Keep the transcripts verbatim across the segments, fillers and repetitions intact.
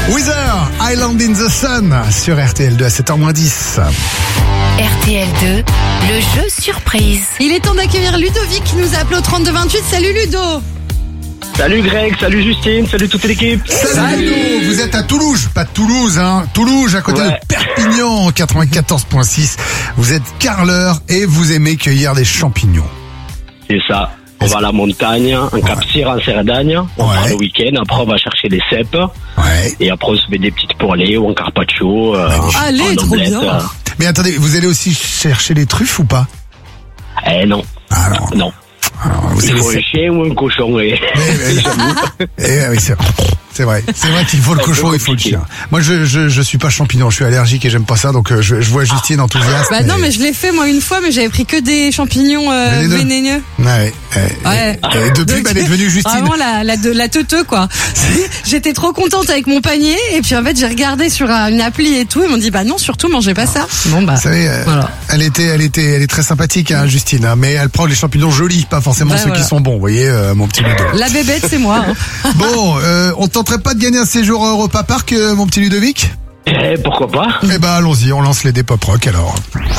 Weather, Island in the Sun sur R T L deux à sept heures moins dix. R T L deux, le jeu surprise. Il est temps d'accueillir Ludovic qui nous a appelé au trente-deux vingt-huit. Salut Ludo. Salut Greg, salut Justine, salut toute l'équipe. Salut Ludo, vous êtes à Toulouse, pas Toulouse, hein. Toulouse, à côté Ouais. de Perpignan, quatre-vingt-quatorze virgule six. Vous êtes carleur et vous aimez cueillir des champignons. C'est ça. On va à la montagne, en Cap-Cyr, en Cerdagne. On Ouais. part le week-end. Après, on va chercher des cèpes. Ouais. Et après, on se met des petites poêlées ou en carpaccio. Euh, Allez, en trop omelette, bien. euh. Mais attendez, vous allez aussi chercher les truffes ou pas? Eh non, Alors, non. alors vous Il savez, faut un c'est- chien ou un cochon. Et... Eh oui, c'est c'est vrai. C'est vrai qu'il faut le C'est un peu cochon, il faut le compliqué. chien. Moi, je, je, je suis pas champignon, je suis allergique et j'aime pas ça, donc euh, je, je vois Justine enthousiaste. Bah non, mais je l'ai fait moi une fois, mais j'avais pris que des champignons euh, Vénéneux. vénéneux. Ouais, ouais. Ouais. Et, et depuis, bah, elle est devenue Justine. Vraiment la, la, de, la teuteux, quoi. J'étais trop contente avec mon panier, et puis en fait, j'ai regardé sur euh, une appli et tout, ils m'ont dit, bah non, surtout, mangez pas ça. Bon, bah. Vous savez, euh, Voilà. elle était, elle était, elle est très sympathique, hein, Justine, hein, mais elle prend les champignons jolis, pas forcément Bah, ceux voilà. qui sont bons. Vous voyez, euh, mon petit Ludo. La bébête, c'est moi. hein. Bon, euh, on tenterait pas de gagner un séjour à Europa Park, euh, mon petit Ludovic? Eh, pourquoi pas? Eh ben, allons-y, on lance les Dépop Rock alors.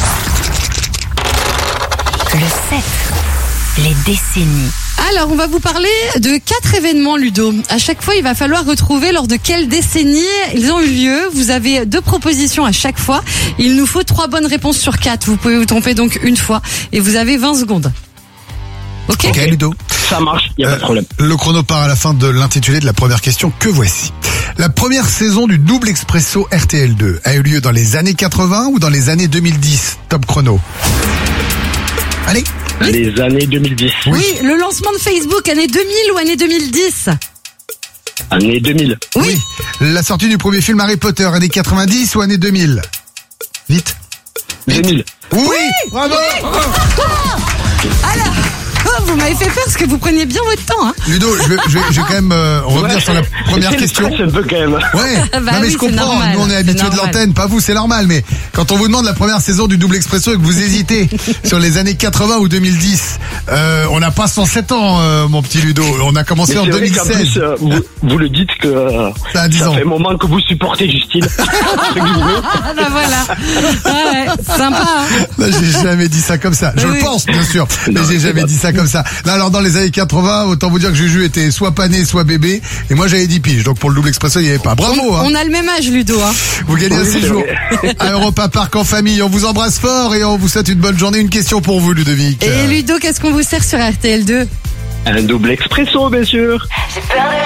Le sept, les décennies. Alors, on va vous parler de quatre événements, Ludo. À chaque fois, il va falloir retrouver lors de quelle décennie ils ont eu lieu. Vous avez deux propositions à chaque fois. Il nous faut trois bonnes réponses sur quatre. Vous pouvez vous tromper donc une fois, et vous avez vingt secondes. Ok? Ok, Ludo. Ça marche, il n'y a pas de problème. Le chrono part à la fin de l'intitulé de la première question que voici. La première saison du Double Expresso R T L deux a eu lieu dans les années quatre-vingts ou dans les années deux mille dix? Top chrono. Allez. Les années deux mille dix. Oui, le lancement de Facebook, année deux mille ou année deux mille dix? Année deux mille. Oui. La sortie du premier film Harry Potter, années quatre-vingt-dix ou années deux mille? Vite. deux mille. Oui, bravo. Alors, oh, vous m'avez fait peur parce que vous preniez bien votre temps. Hein. Ludo, je vais, je vais, je vais quand même euh, revenir Ouais. sur la première C'est le question. stress un peu quand même. Ouais, Bah non mais oui, je c'est comprends, normal, nous on est c'est habitués de normal. l'antenne, pas vous, c'est normal, mais quand on vous demande la première saison du Double Expresso et que vous hésitez sur les années quatre-vingts ou deux mille dix, euh, on n'a pas cent sept ans, euh, mon petit Ludo, on a commencé Mais en c'est deux vrai mille qu'en seize. plus, euh, vous, vous le dites que euh, Ça a dix ça ans. fait un moment que vous supportez Justine. Entre guillemets. Ah bah voilà. Ah ouais, sympa. Hein. Là, j'ai jamais dit ça comme ça. Je Oui. le pense, bien sûr, mais Non, j'ai c'est jamais pas- dit ça comme ça. Là, alors dans les années quatre-vingts, autant vous dire que Juju était soit pas né, soit bébé, et moi j'avais dix piges, donc pour le Double Expresso, il n'y avait pas. Bravo, hein. On a le même âge, Ludo. Hein. Vous gagnez un Oui, c'est séjour vrai. à Europa Park en famille. On vous embrasse fort et on vous souhaite une bonne journée. Une question pour vous, Ludovic. Et Ludo, qu'est-ce qu'on vous sert sur R T L deux? Un double expresso, bien sûr.